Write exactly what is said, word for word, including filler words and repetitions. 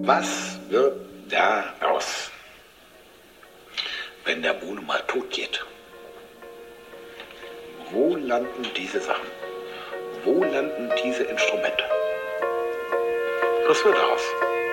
Was wird daraus, wenn der Bruno mal tot geht? Wo landen diese Sachen? Wo landen diese Instrumente? Was wird daraus?